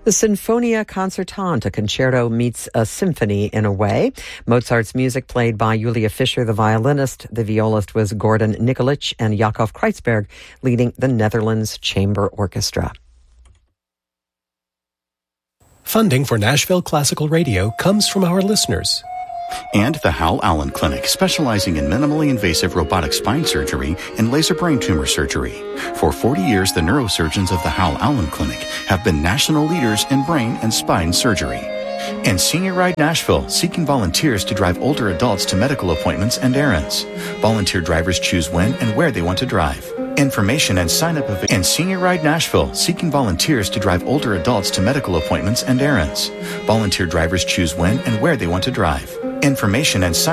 The Sinfonia Concertante, a concerto meets a symphony in a way. Mozart's music played by Julia Fischer, the violinist. The violist was Gordon Nikolic, and Jakob Kreitzberg leading the Netherlands Chamber Orchestra. Funding for Nashville Classical Radio comes from our listeners. And the Hal Allen Clinic, specializing in minimally invasive robotic spine surgery and laser brain tumor surgery. For 40 years, the neurosurgeons of the Hal Allen Clinic have been national leaders in brain and spine surgery. And Senior Ride Nashville, seeking volunteers to drive older adults to medical appointments and errands. Volunteer drivers choose when and where they want to drive. Information and sign-up and Senior Ride Nashville, seeking volunteers to drive older adults to medical appointments and errands. Volunteer drivers choose when and where they want to drive. Information and sign